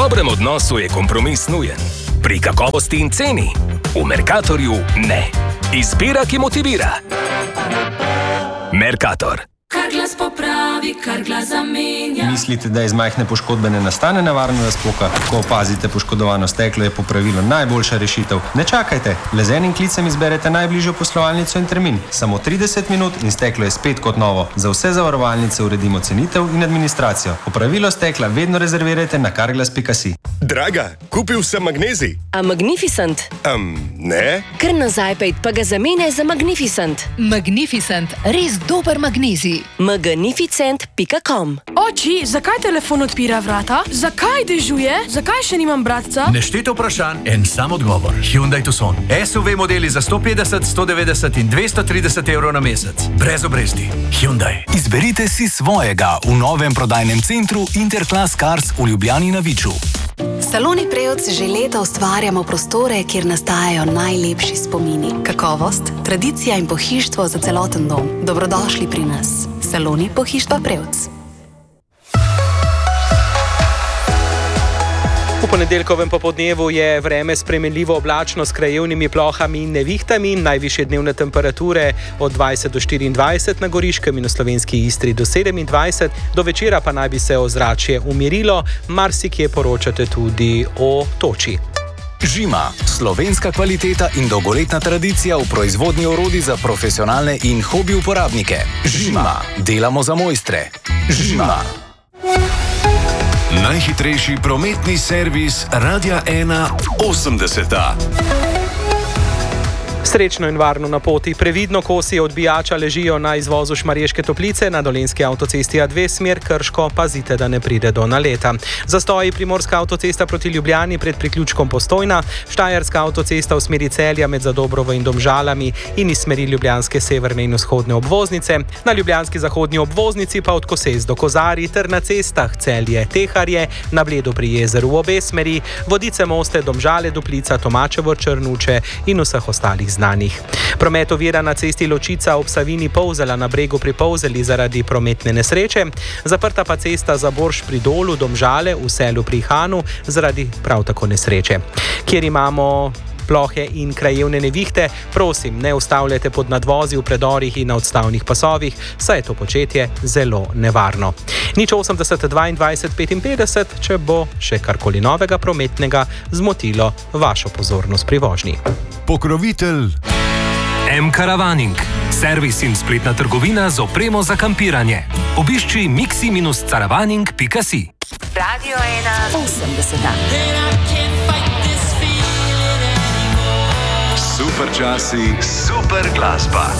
dobrem odnosu je kompromis nujen. Pri kakovosti in ceni v Mercatorju ne. Izbira, ki motivira. Mercator. Kar glas popravi, kar glas zamenja. Mislite, da iz majhne poškodbe ne nastane nevarna razpoka? Ko opazite poškodovano steklo, je popravilo najboljša rešitev. Ne čakajte, le z enim klicem izberete najbližjo poslovalnico in termin. Samo 30 minut in steklo je spet kot novo. Za vse zavarovalnice uredimo cenitev in administracijo. Popravilo stekla vedno rezervirajte na carglass.si. Draga, kupil sem magnezij. A Magnificent? Ne. Kar nazaj pejt, pa ga zamenjaj za Magnificent. Magnificent, res dober magnezij. Magnificent.com. Oči, zakaj telefon odpira vrata? Zakaj dežuje? Zakaj še nimam bratca? Neštete vprašanj, en sam odgovor. Hyundai Tucson. SUV modeli za 150, 190 in 230 evrov na mesec. Brez obresti. Hyundai. Izberite si svojega v novem prodajnem centru Interclass Cars v Ljubljani na Viču. Saloni Prevc že leta ustvarjamo prostore, kjer nastajajo najlepši spomini. Kakovost, tradicija in pohištvo za celoten dom. Dobrodošli pri nas. Saloni pohištva Prevc. V ponedeljkovem popoldnevu je vreme spremenljivo oblačno s krajevnimi plohami in nevihtami, najvišje dnevne temperature od 20 do 24 na Goriškem in v slovenski Istri do 27, do večera pa naj bi se ozračje umirilo, marsikje poročate tudi o toči. Žima, slovenska kvaliteta in dolgoletna tradicija v proizvodnji orodij za profesionalne in hobi uporabnike. Žima, delamo za mojstre. Žima. Najhitrejši prometni servis Radia 1 80. Srečno in varno na poti. Previdno kosi odbijača ležijo na izvozu Šmarješke Toplice, na dolenjski avtocesti A2 smer Krško, pazite, da ne pride do naleta. Zastoji Primorska avtocesta proti Ljubljani pred priključkom Postojna, Štajerska avtocesta v smeri Celja med Zadobrovo in Domžalami in iz smeri ljubljanske severne in vzhodne obvoznice, na ljubljanski zahodni obvoznici pa od Kosez do Kozarij ter na cestah Celje, Teharje, na Bledu pri jezeru v obe smeri, Vodice, Moste, Domžale, Duplica, Tomačevo, Črnuče in vseh ostalih znanih. Promet ovira na cesti Ločica ob Savini Polzela na Bregu pri Polzeli zaradi prometne nesreče, zaprta pa cesta za Borš pri Dolu, Domžale v Selu pri Hanu zaradi prav tako nesreče. Kjer imamo plohe in krajevne nevihte, prosim, ne ustavljajte pod nadvozi v predorih in na odstavnih pasovih, saj je to početje zelo nevarno. Nič 80 22 55, če bo še karkoli novega prometnega zmotilo vašo pozornost pri vožnji. Pokrovitelj M-Caravaning. Servis in spletna trgovina z opremo za kampiranje. Obišči mixi-caravaning.si. Radio 1 80. Super časi, super glasba.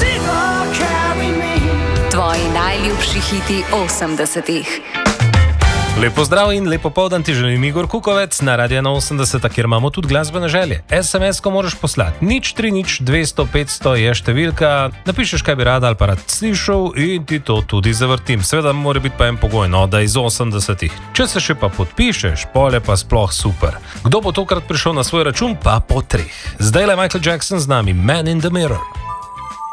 Tvoji najljubši hiti 80-ih. Lepo zdrav in lepo povdan ti želim Igor Kukovec na Radio 80, kjer imamo tudi glasbene želje. SMS-ko moraš poslati. 030 200 500 je številka, napišeš, kaj bi rad ali pa rad slišal in ti to tudi zavrtim. Seveda mora biti pa en pogoj, no, da iz 80-ih. Če se še pa podpišeš, pole pa sploh super. Kdo bo tokrat prišel na svoj račun? Pa po 3. Zdaj le Michael Jackson z nami, Man in the Mirror.